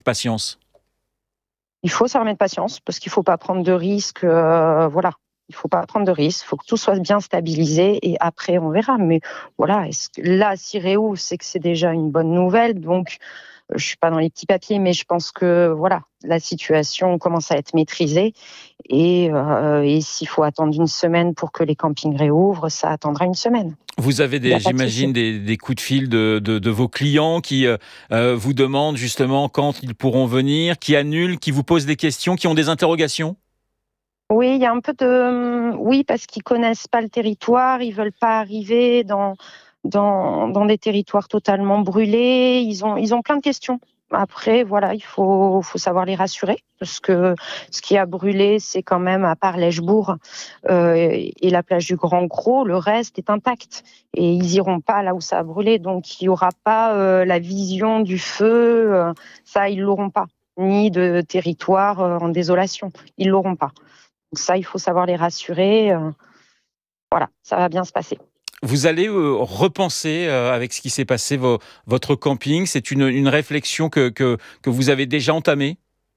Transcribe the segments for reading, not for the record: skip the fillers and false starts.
Patience. Il faut s'armer de patience parce qu'il ne faut pas prendre de risques. Voilà. Il ne faut pas prendre de risques. Il faut que tout soit bien stabilisé et après, on verra. Mais voilà, là, si réouvre, c'est que c'est déjà une bonne nouvelle. Donc, je ne suis pas dans les petits papiers, mais je pense que voilà, la situation commence à être maîtrisée. Et s'il faut attendre une semaine pour que les campings réouvrent, ça attendra une semaine. Vous avez j'imagine, des coups de fil de vos clients qui vous demandent justement quand ils pourront venir, qui annulent, qui vous posent des questions, qui ont des interrogations ? Oui, il y a un peu de... Oui, parce qu'ils connaissent pas le territoire, ils veulent pas arriver dans des territoires totalement brûlés. Ils ont plein de questions. Après, voilà, il faut savoir les rassurer parce que ce qui a brûlé, c'est quand même, à part l'Eschbourg et la plage du Grand Cros, le reste est intact. Et ils iront pas là où ça a brûlé. Donc, il y aura pas la vision du feu. Ça, ils l'auront pas. Ni de territoire en désolation. Ils l'auront pas. Donc ça, il faut savoir les rassurer. Voilà, ça va bien se passer. Vous allez repenser avec ce qui s'est passé votre camping. C'est une réflexion que vous avez déjà entamée ?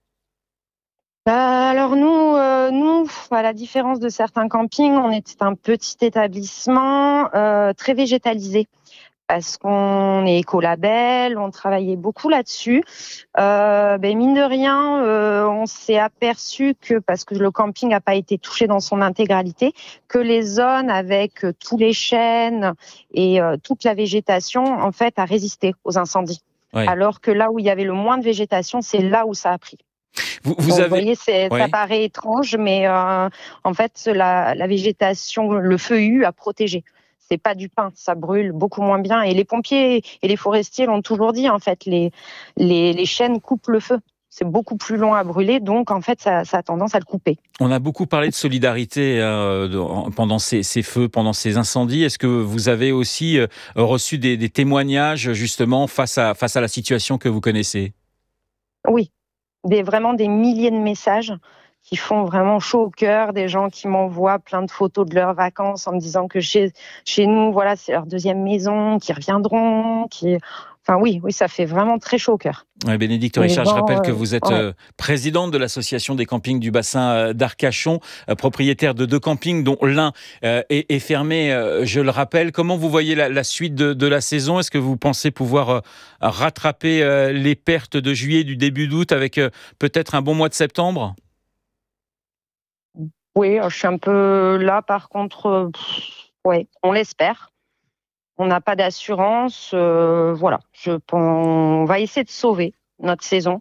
Alors nous, à la différence de certains campings, on était un petit établissement très végétalisé. Parce qu'on est écolabel, on travaillait beaucoup là-dessus. Mine de rien, on s'est aperçu que, parce que le camping n'a pas été touché dans son intégralité, que les zones avec tous les chênes et toute la végétation, en fait, a résisté aux incendies. Oui. Alors que là où il y avait le moins de végétation, c'est là où ça a pris. Vous Donc, voyez, ça paraît étrange, mais en fait, la végétation, le feuillu a protégé. C'est pas du pin, ça brûle beaucoup moins bien. Et les pompiers et les forestiers l'ont toujours dit, en fait, les chênes coupent le feu. C'est beaucoup plus long à brûler, donc en fait, ça a tendance à le couper. On a beaucoup parlé de solidarité pendant ces feux, pendant ces incendies. Est-ce que vous avez aussi reçu des témoignages justement face à la situation que vous connaissez ? Oui, vraiment des milliers de messages qui font vraiment chaud au cœur, des gens qui m'envoient plein de photos de leurs vacances en me disant que chez nous, voilà, c'est leur deuxième maison, qu'ils reviendront, Enfin oui, ça fait vraiment très chaud au cœur. Ouais, Bénédicte Richard, je rappelle que vous êtes présidente de l'association des campings du bassin d'Arcachon, propriétaire de 2 campings dont l'un est fermé, je le rappelle. Comment vous voyez la suite de la saison ? Est-ce que vous pensez pouvoir rattraper les pertes de juillet, du début d'août avec peut-être un bon mois de septembre ? Oui, je suis un peu là, par contre, ouais, on l'espère. On n'a pas d'assurance, voilà. On va essayer de sauver notre saison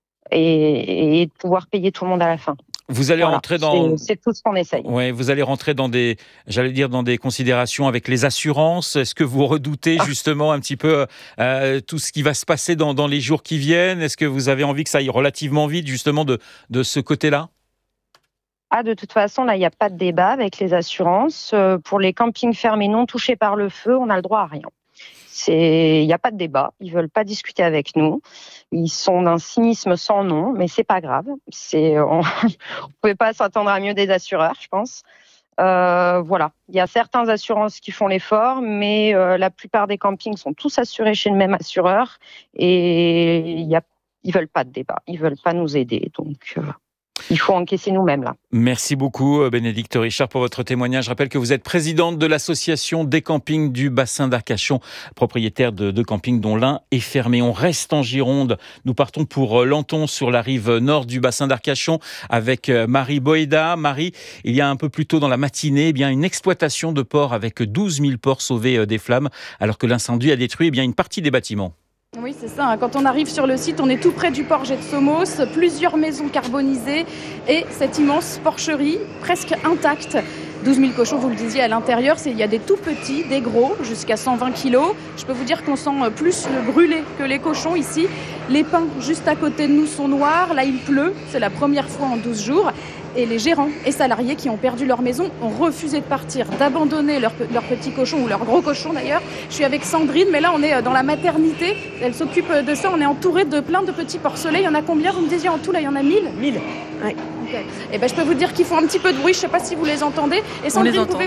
et de pouvoir payer tout le monde à la fin. Vous allez rentrer c'est tout ce qu'on essaye. Ouais, vous allez rentrer dans des considérations avec les assurances. Est-ce que vous redoutez justement un petit peu tout ce qui va se passer dans les jours qui viennent ? Est-ce que vous avez envie que ça aille relativement vite justement de ce côté-là ? De toute façon, là, il n'y a pas de débat avec les assurances. Pour les campings fermés non touchés par le feu, on a le droit à rien. Il n'y a pas de débat. Ils veulent pas discuter avec nous. Ils sont d'un cynisme sans nom, mais c'est pas grave. On pouvait pas s'attendre à mieux des assureurs, je pense. Voilà. Il y a certaines assurances qui font l'effort, mais la plupart des campings sont tous assurés chez le même assureur et ils veulent pas de débat. Ils veulent pas nous aider. Donc, il faut encaisser nous-mêmes, là. Merci beaucoup, Bénédicte Richard, pour votre témoignage. Je rappelle que vous êtes présidente de l'association des campings du bassin d'Arcachon, propriétaire de 2 campings dont l'un est fermé. On reste en Gironde. Nous partons pour Lenton, sur la rive nord du bassin d'Arcachon, avec Marie Boéda. Marie, il y a un peu plus tôt dans la matinée, une exploitation de porcs avec 12 000 porcs sauvés des flammes, alors que l'incendie a détruit une partie des bâtiments. Oui, c'est ça. Quand on arrive sur le site, on est tout près du port Jet de Somos, plusieurs maisons carbonisées et cette immense porcherie presque intacte. 12 000 cochons, vous le disiez, à l'intérieur. Il y a des tout petits, des gros, jusqu'à 120 kilos. Je peux vous dire qu'on sent plus le brûlé que les cochons ici. Les pins juste à côté de nous sont noirs. Là, il pleut. C'est la première fois en 12 jours. Et les gérants et salariés qui ont perdu leur maison ont refusé de partir, d'abandonner leurs petits cochons, ou leurs gros cochons d'ailleurs. Je suis avec Sandrine, mais là on est dans la maternité. Elle s'occupe de ça. On est entouré de plein de petits porcelets. Il y en a combien, vous me disiez en tout là? Il y en a 1000 1000. Ouais. Okay. Et je peux vous dire qu'ils font un petit peu de bruit. Je ne sais pas si vous les entendez. Et Sandrine, on les entend.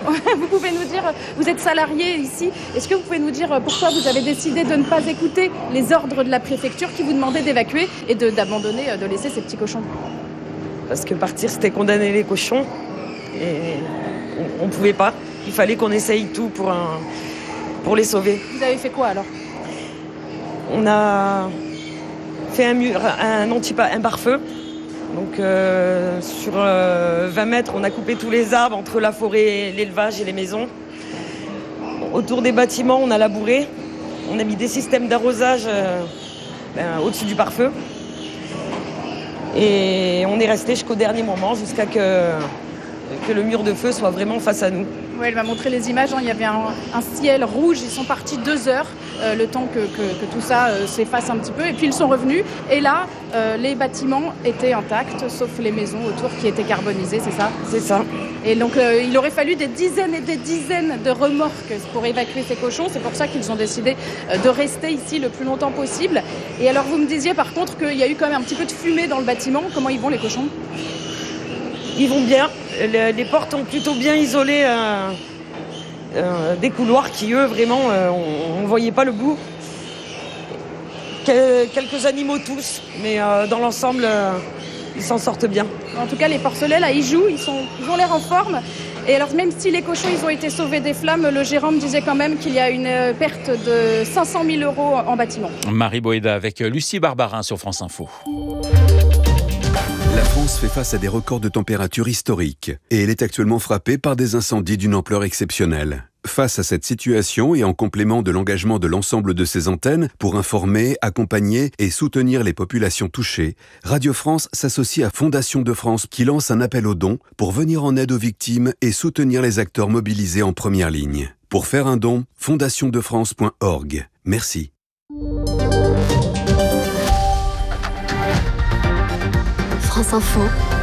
Vous pouvez nous dire, vous êtes salarié ici, est-ce que vous pouvez nous dire pourquoi vous avez décidé de ne pas écouter les ordres de la préfecture qui vous demandaient d'évacuer et d'abandonner, de laisser ces petits cochons ? Parce que partir, c'était condamner les cochons. Et on ne pouvait pas. Il fallait qu'on essaye tout pour les sauver. Vous avez fait quoi alors ? On a fait un mur, un pare-feu. Donc sur 20 mètres, on a coupé tous les arbres entre la forêt, l'élevage et les maisons. Autour des bâtiments, on a labouré. On a mis des systèmes d'arrosage au-dessus du pare-feu. Et on est resté jusqu'au dernier moment, jusqu'à que le mur de feu soit vraiment face à nous. Oui, elle m'a montré les images, il y avait un ciel rouge, ils sont partis 2 heures, le temps que tout ça s'efface un petit peu, et puis ils sont revenus, et là, les bâtiments étaient intacts, sauf les maisons autour qui étaient carbonisées, c'est ça ? C'est ça. Et donc il aurait fallu des dizaines et des dizaines de remorques pour évacuer ces cochons, c'est pour ça qu'ils ont décidé de rester ici le plus longtemps possible. Et alors vous me disiez par contre qu'il y a eu quand même un petit peu de fumée dans le bâtiment, comment ils vont les cochons ? Ils vont bien. Les portes ont plutôt bien isolé des couloirs qui, eux, vraiment, on ne voyait pas le bout. Quelques animaux tous, mais dans l'ensemble, ils s'en sortent bien. En tout cas, les porcelets, là, ils jouent, ils ont l'air en forme. Et alors, même si les cochons, ils ont été sauvés des flammes, le gérant me disait quand même qu'il y a une perte de 500 000 € en bâtiment. Marie Boéda avec Lucie Barbarin sur France Info. La France fait face à des records de température historiques et elle est actuellement frappée par des incendies d'une ampleur exceptionnelle. Face à cette situation et en complément de l'engagement de l'ensemble de ses antennes pour informer, accompagner et soutenir les populations touchées, Radio France s'associe à Fondation de France qui lance un appel aux dons pour venir en aide aux victimes et soutenir les acteurs mobilisés en première ligne. Pour faire un don, fondationdefrance.org. Merci. France Info,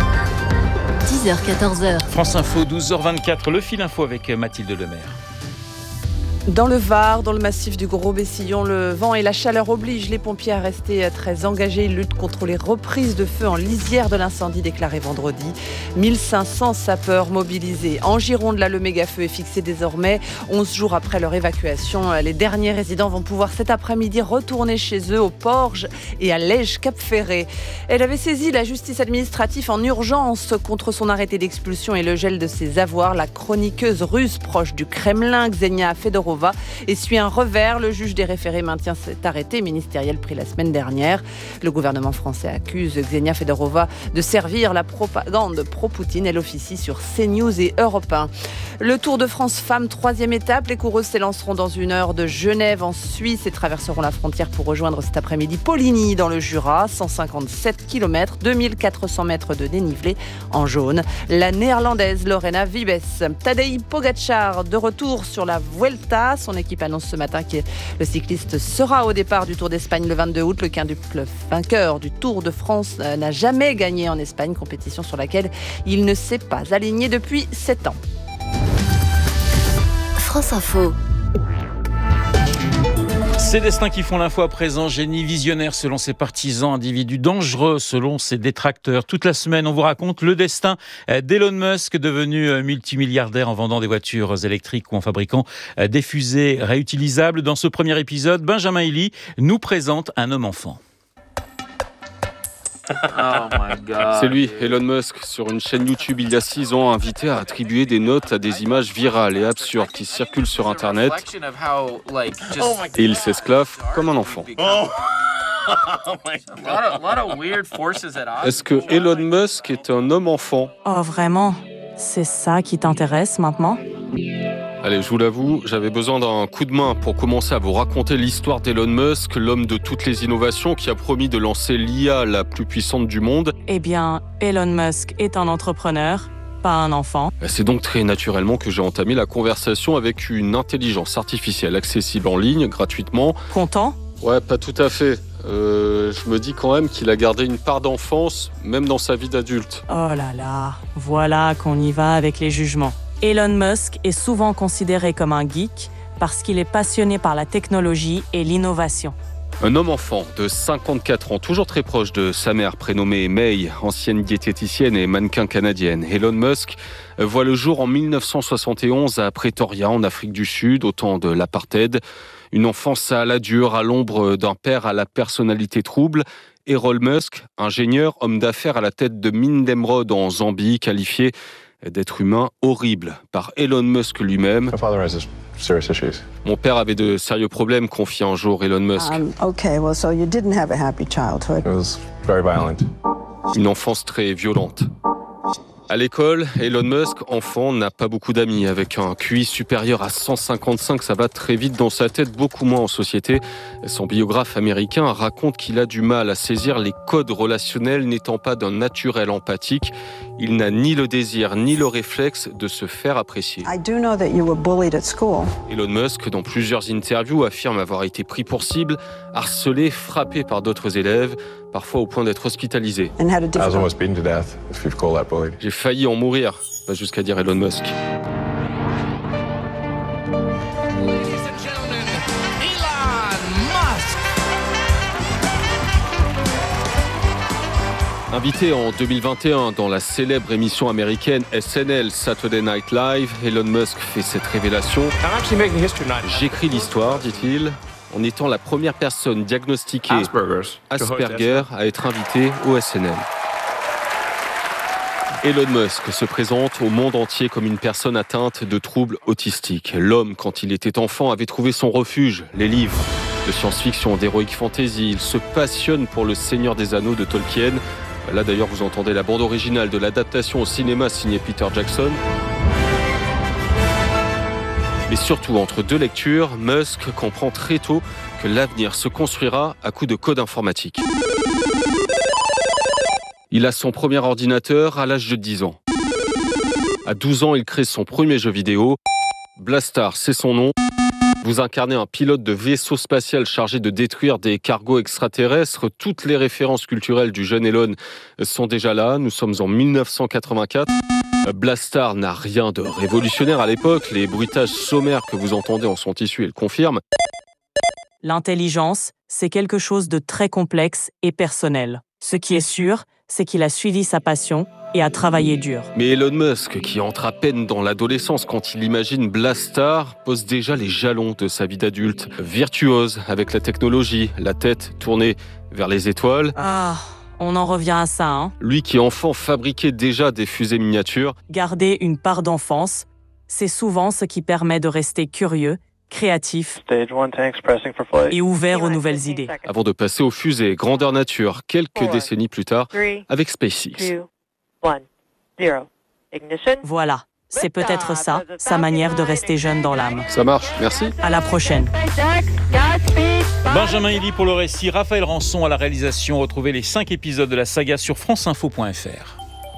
10h-14h. France Info, 12h24, le fil info avec Mathilde Lemaire. Dans le Var, dans le massif du Gros-Bessillon, le vent et la chaleur obligent les pompiers à rester très engagés. Ils luttent contre les reprises de feu en lisière de l'incendie déclaré vendredi. 1500 sapeurs mobilisés. En Gironde, là, le méga-feu est fixé désormais. 11 jours après leur évacuation, les derniers résidents vont pouvoir cet après-midi retourner chez eux au Porge et à Lège-Cap-Ferré. Elle avait saisi la justice administrative en urgence contre son arrêté d'expulsion et le gel de ses avoirs. La chroniqueuse russe proche du Kremlin, Ksenia Fedorova, essuie un revers. Le juge des référés maintient cet arrêté ministériel pris la semaine dernière. Le gouvernement français accuse Ksenia Fedorova de servir la propagande pro-Poutine. Elle officie sur CNews et Europe 1. Le Tour de France Femmes, 3e étape. Les coureuses s'élanceront dans 1 heure de Genève en Suisse et traverseront la frontière pour rejoindre cet après-midi Poligny dans le Jura. 157 km, 2400 mètres de dénivelé en jaune. La néerlandaise Lorena Wiebes. Tadej Pogačar de retour sur la Vuelta. Son équipe annonce ce matin que le cycliste sera au départ du Tour d'Espagne le 22 août. Le quintuple vainqueur du Tour de France n'a jamais gagné en Espagne, compétition sur laquelle il ne s'est pas aligné depuis 7 ans. France Info. Ces destins qui font l'info à présent, génie visionnaire selon ses partisans, individu dangereux selon ses détracteurs. Toute la semaine, on vous raconte le destin d'Elon Musk, devenu multimilliardaire en vendant des voitures électriques ou en fabriquant des fusées réutilisables. Dans ce premier épisode, Benjamin Elie nous présente un homme-enfant. Oh my God. C'est lui, Elon Musk, sur une chaîne YouTube il y a 6 ans, invité à attribuer des notes à des images virales et absurdes qui circulent sur Internet. Et il s'esclave comme un enfant. Est-ce que Elon Musk est un homme-enfant ? Oh vraiment ? C'est ça qui t'intéresse maintenant ? Allez, je vous l'avoue, j'avais besoin d'un coup de main pour commencer à vous raconter l'histoire d'Elon Musk, l'homme de toutes les innovations qui a promis de lancer l'IA la plus puissante du monde. Eh bien, Elon Musk est un entrepreneur, pas un enfant. C'est donc très naturellement que j'ai entamé la conversation avec une intelligence artificielle accessible en ligne, gratuitement. Content ? Ouais, pas tout à fait. Je me dis quand même qu'il a gardé une part d'enfance, même dans sa vie d'adulte. Oh là là, voilà qu'on y va avec les jugements. Elon Musk est souvent considéré comme un geek parce qu'il est passionné par la technologie et l'innovation. Un homme-enfant de 54 ans, toujours très proche de sa mère, prénommée May, ancienne diététicienne et mannequin canadienne. Elon Musk voit le jour en 1971 à Pretoria, en Afrique du Sud, au temps de l'apartheid. Une enfance à la dure, à l'ombre d'un père à la personnalité trouble. Elon Musk, ingénieur, homme d'affaires à la tête de mine d'émeraude en Zambie, qualifié d'être humain horrible par Elon Musk lui-même. Mon père avait de sérieux problèmes, confie un jour Elon Musk. Une enfance très violente. À l'école, Elon Musk, enfant, n'a pas beaucoup d'amis. Avec un QI supérieur à 155, ça va très vite dans sa tête, beaucoup moins en société. Son biographe américain raconte qu'il a du mal à saisir les codes relationnels, n'étant pas d'un naturel empathique. Il n'a ni le désir ni le réflexe de se faire apprécier. Elon Musk, dans plusieurs interviews, affirme avoir été pris pour cible, harcelé, frappé par d'autres élèves, parfois au point d'être hospitalisé. J'ai failli en mourir, va jusqu'à dire Elon Musk. Invité en 2021 dans la célèbre émission américaine SNL Saturday Night Live, Elon Musk fait cette révélation. J'écris l'histoire, dit-il, en étant la première personne diagnostiquée Asperger à être invitée au SNL. Elon Musk se présente au monde entier comme une personne atteinte de troubles autistiques. L'homme, quand il était enfant, avait trouvé son refuge, les livres de science-fiction, d'heroic fantasy. Il se passionne pour le Seigneur des Anneaux de Tolkien. Là d'ailleurs, vous entendez la bande originale de l'adaptation au cinéma signée Peter Jackson. Mais surtout, entre deux lectures, Musk comprend très tôt que l'avenir se construira à coups de code informatique. Il a son premier ordinateur à l'âge de 10 ans. À 12 ans, il crée son premier jeu vidéo. Blastar, c'est son nom. Vous incarnez un pilote de vaisseau spatial chargé de détruire des cargos extraterrestres. Toutes les références culturelles du jeune Elon sont déjà là. Nous sommes en 1984. Blastar n'a rien de révolutionnaire à l'époque. Les bruitages sommaires que vous entendez en sont issus et le confirment. L'intelligence, c'est quelque chose de très complexe et personnel. Ce qui est sûr, c'est qu'il a suivi sa passion et a travaillé dur. Mais Elon Musk, qui entre à peine dans l'adolescence quand il imagine Blastar, pose déjà les jalons de sa vie d'adulte. Virtuose avec la technologie, la tête tournée vers les étoiles. On en revient à ça, hein. Lui qui enfant fabriquait déjà des fusées miniatures. Garder une part d'enfance, c'est souvent ce qui permet de rester curieux, créatif et ouvert aux nouvelles idées. Avant de passer aux fusées grandeur nature, quelques décennies plus tard, avec SpaceX. Voilà, c'est peut-être ça, sa manière de rester jeune dans l'âme. Ça marche, merci. À la prochaine. Benjamin Elie pour le récit, Raphaël Rançon à la réalisation. Retrouvez les 5 épisodes de la saga sur franceinfo.fr.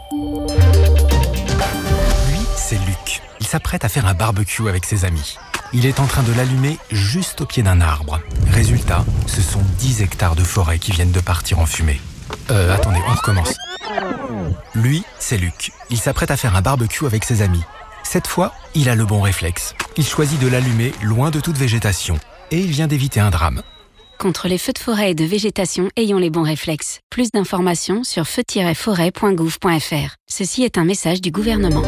Lui, c'est Luc. Il s'apprête à faire un barbecue avec ses amis. Il est en train de l'allumer juste au pied d'un arbre. Résultat, ce sont 10 hectares de forêt qui viennent de partir en fumée. Attendez, on recommence. Lui, c'est Luc. Il s'apprête à faire un barbecue avec ses amis. Cette fois, il a le bon réflexe. Il choisit de l'allumer loin de toute végétation. Et il vient d'éviter un drame. Contre les feux de forêt et de végétation, ayons les bons réflexes. Plus d'informations sur feu-forêt.gouv.fr. Ceci est un message du gouvernement.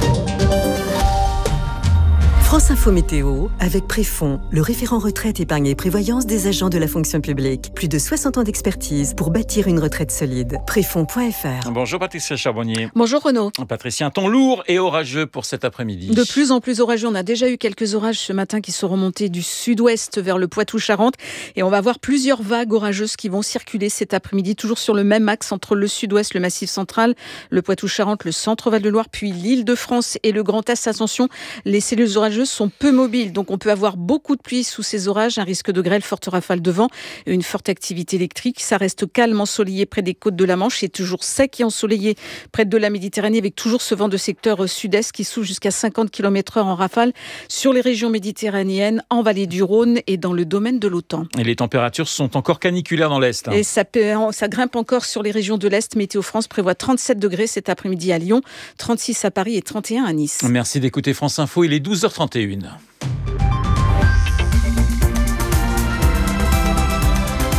France Info Météo, avec Préfond, le référent retraite, épargne et prévoyance des agents de la fonction publique. Plus de 60 ans d'expertise pour bâtir une retraite solide. Préfond.fr. Bonjour Patricia Charbonnier. Bonjour Renaud. Patricia, un temps lourd et orageux pour cet après-midi. De plus en plus orageux. On a déjà eu quelques orages ce matin qui sont remontés du sud-ouest vers le Poitou-Charentes. Et on va avoir plusieurs vagues orageuses qui vont circuler cet après-midi, toujours sur le même axe entre le sud-ouest, le Massif central, le Poitou-Charentes, le centre-Val de Loire, puis l'Île-de-France et le Grand Est. Attention, les cellules orageuses sont peu mobiles, donc on peut avoir beaucoup de pluie sous ces orages, un risque de grêle, forte rafale de vent et une forte activité électrique. Ça reste calme, ensoleillé près des côtes de la Manche et toujours sec et ensoleillé près de la Méditerranée avec toujours ce vent de secteur sud-est qui souffle jusqu'à 50 km/h en rafale sur les régions méditerranéennes, en vallée du Rhône et dans le domaine de l'OTAN. Et les températures sont encore caniculaires dans l'Est. Et ça grimpe encore sur les régions de l'Est. Météo France prévoit 37 degrés cet après-midi à Lyon, 36 à Paris et 31 à Nice. Merci d'écouter France Info, il est 12h31.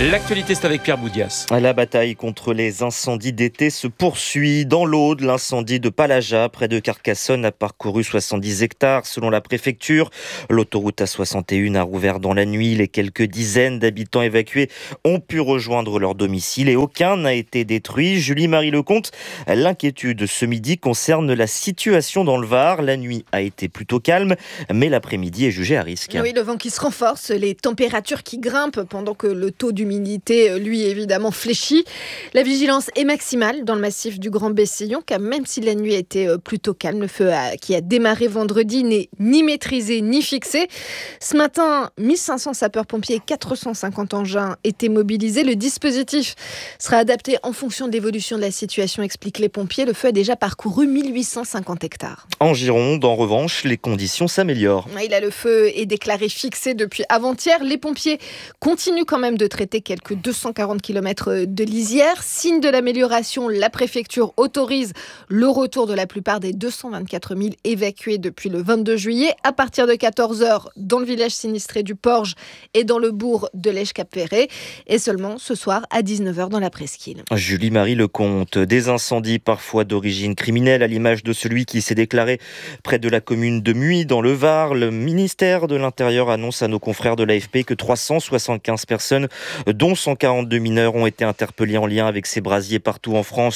L'actualité, c'est avec Pierre Boudias. La bataille contre les incendies d'été se poursuit. Dans l'Aude, l'incendie de Palaja, près de Carcassonne, a parcouru 70 hectares selon la préfecture. L'autoroute A61 a rouvert dans la nuit. Les quelques dizaines d'habitants évacués ont pu rejoindre leur domicile et aucun n'a été détruit. Julie-Marie Lecomte, l'inquiétude ce midi concerne la situation dans le Var. La nuit a été plutôt calme, mais l'après-midi est jugé à risque. Oui, le vent qui se renforce, les températures qui grimpent pendant que le taux d'humidité, lui, évidemment, fléchit. La vigilance est maximale dans le massif du Grand Bessillon, car même si la nuit était plutôt calme, le feu qui a démarré vendredi n'est ni maîtrisé ni fixé. Ce matin, 1500 sapeurs-pompiers et 450 engins étaient mobilisés. Le dispositif sera adapté en fonction de l'évolution de la situation, expliquent les pompiers. Le feu a déjà parcouru 1850 hectares. En Gironde, en revanche, les conditions s'améliorent. Oui, là, le feu est déclaré fixé depuis avant-hier. Les pompiers continuent quand même de traiter quelques 240 km de lisière. Signe de l'amélioration, la préfecture autorise le retour de la plupart des 224 000 évacués depuis le 22 juillet. À partir de 14h, dans le village sinistré du Porge et dans le bourg de Lèche-Cap-Ferré. Et seulement ce soir à 19h dans la presqu'île. Julie-Marie Lecomte, des incendies parfois d'origine criminelle, à l'image de celui qui s'est déclaré près de la commune de Muy dans le Var. Le ministère de l'Intérieur annonce à nos confrères de l'AFP que 375 personnes, dont 142 mineurs, ont été interpellées en lien avec ces brasiers partout en France.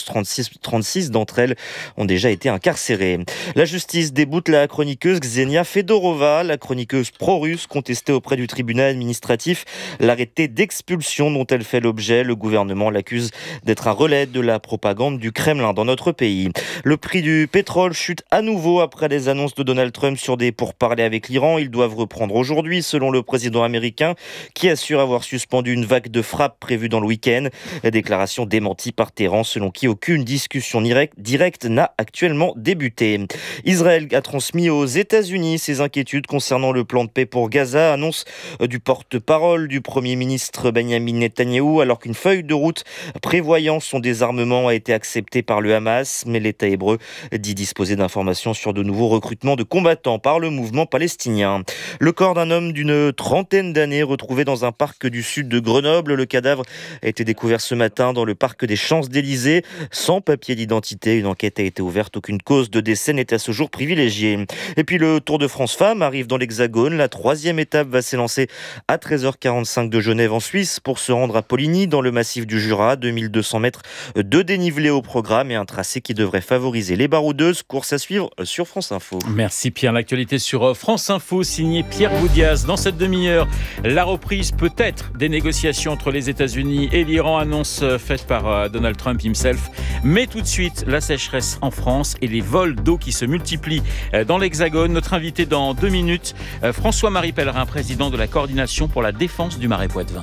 36 d'entre elles ont déjà été incarcérées. La justice déboute la chroniqueuse Ksenia Fedorova, la chroniqueuse pro-russe contestée auprès du tribunal administratif l'arrêté d'expulsion dont elle fait l'objet. Le gouvernement l'accuse d'être un relais de la propagande du Kremlin dans notre pays. Le prix du pétrole chute à nouveau après les annonces de Donald Trump sur des pourparlers avec l'Iran. Ils doivent reprendre aujourd'hui, selon le président américain, qui assure avoir suspendu une vague de frappes prévue dans le week-end. La déclaration démentie par Téhéran, selon qui aucune discussion directe n'a actuellement débuté. Israël a transmis aux États-Unis ses inquiétudes concernant le plan de paix pour Gaza. Annonce du porte-parole du Premier ministre Benjamin Netanyahou, alors qu'une feuille de route prévoyant son désarmement a été acceptée par le Hamas. Mais l'État hébreu dit disposer d'informations sur de nouveaux recrutements de combattants par le mouvement palestinien. Le corps d'un homme d'une trentaine d'années retrouvé dans un parc du sud de Grenoble. Le cadavre a été découvert ce matin dans le parc des Champs-Élysées. Sans papier d'identité, une enquête a été ouverte. Aucune cause de décès n'est à ce jour privilégiée. Et puis le Tour de France Femmes arrive dans l'Hexagone. La 3e étape va s'élancer à 13h45 de Genève en Suisse pour se rendre à Poligny dans le massif du Jura. 2200 mètres de dénivelé au programme et un tracé qui devrait favoriser les baroudeuses. Course à suivre sur France Info. Merci Pierre. L'actualité sur France Info, signé Pierre Boudias. Dans cette demi-heure, la reprise peut-être des négociations entre les États-Unis et l'Iran, annonce faite par Donald Trump himself. Mais tout de suite, la sécheresse en France et les vols d'eau qui se multiplient dans l'Hexagone. Notre invité dans 2 minutes, François-Marie Pellerin, président de la coordination pour la défense du Marais Poitevin.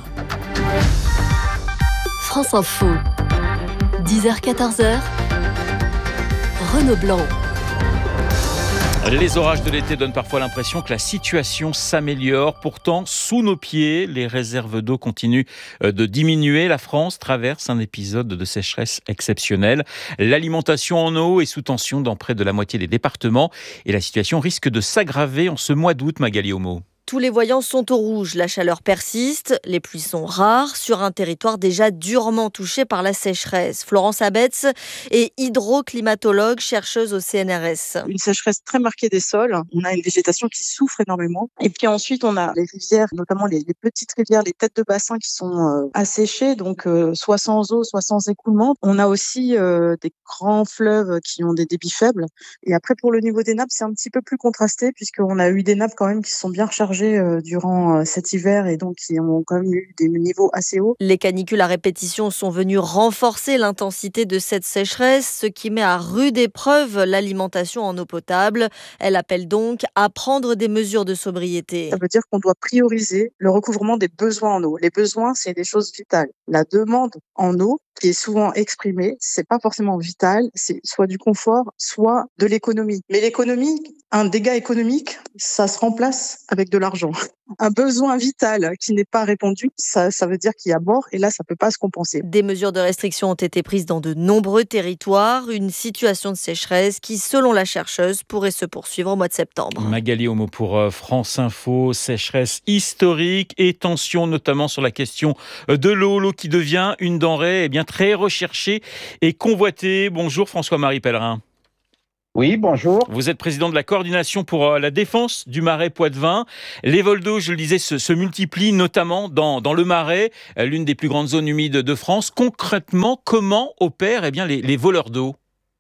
France Info, 10h-14h, Renaud Blanc. Les orages de l'été donnent parfois l'impression que la situation s'améliore. Pourtant, sous nos pieds, les réserves d'eau continuent de diminuer. La France traverse un épisode de sécheresse exceptionnelle. L'alimentation en eau est sous tension dans près de la moitié des départements et la situation risque de s'aggraver en ce mois d'août, Magali Homo. Tous les voyants sont au rouge, la chaleur persiste, les pluies sont rares sur un territoire déjà durement touché par la sécheresse. Florence Abetz est hydroclimatologue, chercheuse au CNRS. Une sécheresse très marquée des sols, on a une végétation qui souffre énormément. Et puis ensuite, on a les rivières, notamment les petites rivières, les têtes de bassin qui sont asséchées, donc soit sans eau, soit sans écoulement. On a aussi des grands fleuves qui ont des débits faibles. Et après, pour le niveau des nappes, c'est un petit peu plus contrasté puisqu'on a eu des nappes quand même qui se sont bien rechargées durant cet hiver et donc qui ont quand même eu des niveaux assez hauts. Les canicules à répétition sont venues renforcer l'intensité de cette sécheresse, ce qui met à rude épreuve l'alimentation en eau potable. Elle appelle donc à prendre des mesures de sobriété. Ça veut dire qu'on doit prioriser le recouvrement des besoins en eau. Les besoins, c'est des choses vitales. La demande en eau qui est souvent exprimé, c'est pas forcément vital, c'est soit du confort, soit de l'économie. Mais l'économie, un dégât économique, ça se remplace avec de l'argent. Un besoin vital qui n'est pas répondu, ça veut dire qu'il y a mort et là, ça peut pas se compenser. Des mesures de restriction ont été prises dans de nombreux territoires. Une situation de sécheresse qui, selon la chercheuse, pourrait se poursuivre au mois de septembre. Magali Homo pour France Info. Sécheresse historique et tension notamment sur la question de l'eau qui devient une denrée très recherchée et convoitée. Bonjour François-Marie Pellerin. Oui, bonjour. Vous êtes président de la coordination pour la défense du Marais Poitevin. Les vols d'eau, je le disais, se multiplient notamment dans le Marais, l'une des plus grandes zones humides de France. Concrètement, comment opèrent les voleurs d'eau ?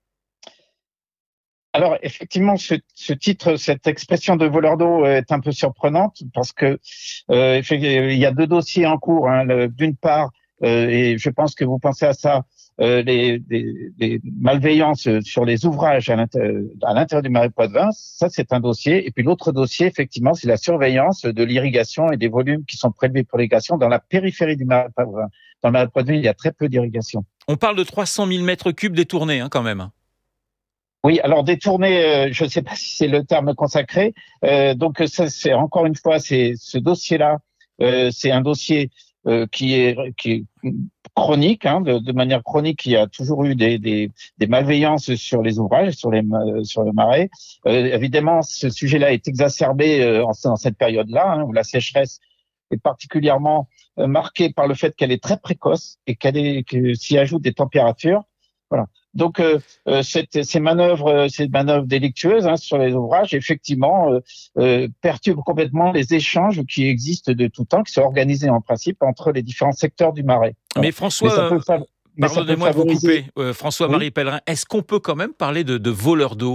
Alors, effectivement, ce titre, cette expression de voleur d'eau est un peu surprenante parce que il y a 2 dossiers en cours. D'une part, et je pense que vous pensez à ça, les malveillances sur les ouvrages à l'intérieur du Marais Poitevin, ça c'est un dossier. Et puis l'autre dossier, effectivement, c'est la surveillance de l'irrigation et des volumes qui sont prélevés pour l'irrigation dans la périphérie du Marais Poitevin. Dans le Marais Poitevin, il y a très peu d'irrigation. On parle de 300 000 mètres cubes détournés quand même. Oui, alors détourné, je ne sais pas si c'est le terme consacré. Donc ça, c'est encore une fois, c'est ce dossier-là, c'est un dossier qui est chronique, de manière chronique. Il y a toujours eu des malveillances sur les ouvrages, sur le Marais. Évidemment, ce sujet-là est exacerbé dans cette période-là, où la sécheresse est particulièrement marquée par le fait qu'elle est très précoce et que s'y ajoutent des températures. Voilà. Donc ces manœuvres délictueuses sur les ouvrages, effectivement, perturbent complètement les échanges qui existent de tout temps, qui sont organisés en principe entre les différents secteurs du Marais. Mais François, pardonnez-moi de vous couper, François-Marie Pellerin, est-ce qu'on peut quand même parler de voleurs d'eau ?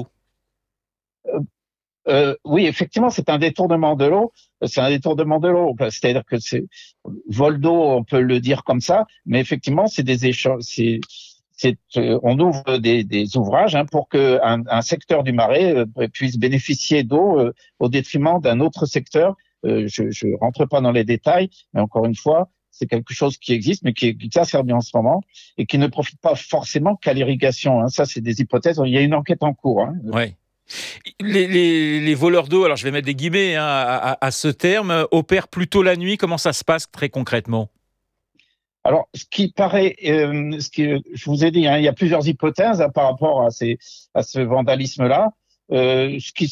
Oui, effectivement, c'est un détournement de l'eau. C'est-à-dire que c'est vol d'eau, on peut le dire comme ça, mais effectivement, c'est des échanges. On ouvre des ouvrages pour que un secteur du Marais puisse bénéficier d'eau au détriment d'un autre secteur. Je rentre pas dans les détails, mais encore une fois, c'est quelque chose qui existe, mais qui est exacerbé en ce moment et qui ne profite pas forcément qu'à l'irrigation. Ça, c'est des hypothèses. Il y a une enquête en cours. Ouais. Les voleurs d'eau, alors je vais mettre des guillemets à ce terme, opèrent plutôt la nuit. Comment ça se passe très concrètement ? Alors, ce qui paraît, je vous ai dit, il y a plusieurs hypothèses par rapport à ce vandalisme-là. Ce qui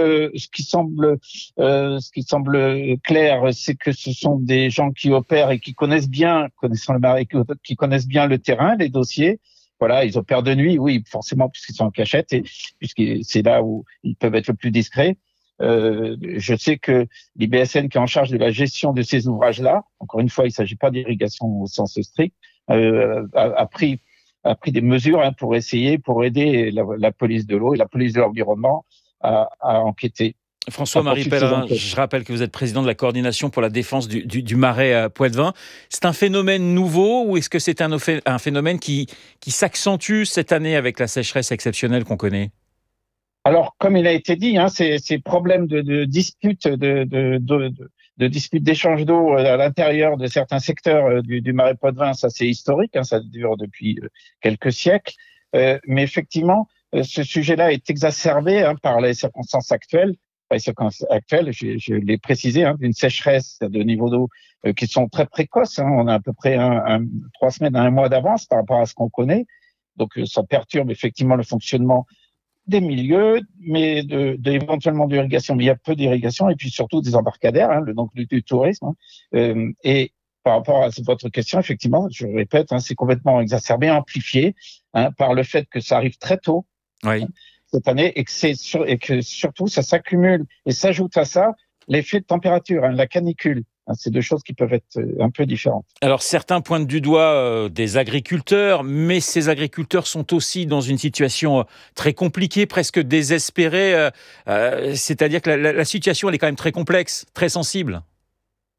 semble clair, c'est que ce sont des gens qui opèrent et qui connaissent bien, connaissant le Marais, qui connaissent bien le terrain, les dossiers. Voilà, ils opèrent de nuit, oui, forcément, puisqu'ils sont en cachette et puisque c'est là où ils peuvent être le plus discrets. Je sais que l'IBSN, qui est en charge de la gestion de ces ouvrages-là, encore une fois, il ne s'agit pas d'irrigation au sens strict, a pris des mesures pour aider la police de l'eau et la police de l'environnement à enquêter. François-Marie Pellerin, je rappelle que vous êtes président de la coordination pour la défense du Marais Poitevin. C'est un phénomène nouveau ou est-ce que c'est un phénomène qui s'accentue cette année avec la sécheresse exceptionnelle qu'on connaît ? Alors, comme il a été dit, ces problèmes de disputes, de disputes d'échange d'eau à l'intérieur de certains secteurs du Marais Poitevin, ça c'est historique, ça dure depuis quelques siècles. Mais effectivement, ce sujet-là est exacerbé par les circonstances actuelles. Je l'ai précisé, d'une sécheresse de niveau d'eau qui sont très précoces. On a à peu près 3 semaines à 1 mois d'avance par rapport à ce qu'on connaît. Donc, ça perturbe effectivement le fonctionnement des milieux, mais éventuellement d'irrigation. Mais il y a peu d'irrigation et puis surtout des embarcadères, donc du tourisme. Et par rapport à votre question, effectivement, je répète, c'est complètement exacerbé, amplifié par le fait que ça arrive très tôt cette année et que surtout ça s'accumule et s'ajoute à ça l'effet de température, la canicule. C'est 2 choses qui peuvent être un peu différentes. Alors certains pointent du doigt des agriculteurs, mais ces agriculteurs sont aussi dans une situation très compliquée, presque désespérée. C'est-à-dire que la situation elle est quand même très complexe, très sensible.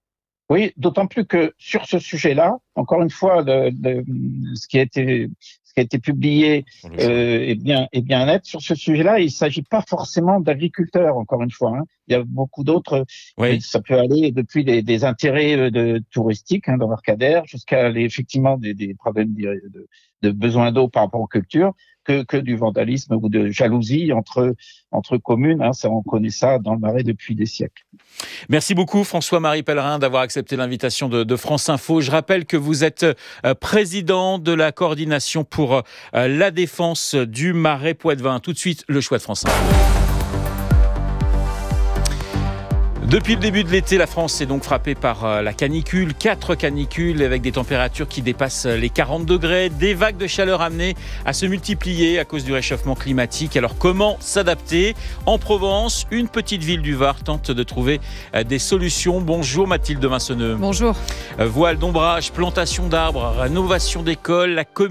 Oui, d'autant plus que sur ce sujet-là, encore une fois, ce ce qui a été publié est bien net sur ce sujet-là. Il ne s'agit pas forcément d'agriculteurs, encore une fois. Il y a beaucoup d'autres. Oui. Ça peut aller depuis des intérêts touristiques d'embarcadères jusqu'à effectivement des problèmes de besoin d'eau par rapport aux cultures, que du vandalisme ou de jalousie entre communes. Ça, on connaît ça dans le Marais depuis des siècles. Merci beaucoup François-Marie Pellerin d'avoir accepté l'invitation de France Info. Je rappelle que vous êtes président de la coordination pour la défense du Marais Poitevin. Tout de suite, le choix de France Info. Depuis le début de l'été, la France est donc frappée par la canicule. 4 canicules avec des températures qui dépassent les 40 degrés. Des vagues de chaleur amenées à se multiplier à cause du réchauffement climatique. Alors comment s'adapter ? En Provence, une petite ville du Var tente de trouver des solutions. Bonjour Mathilde Vinceneux. Bonjour. Voile d'ombrage, plantation d'arbres, rénovation d'écoles. La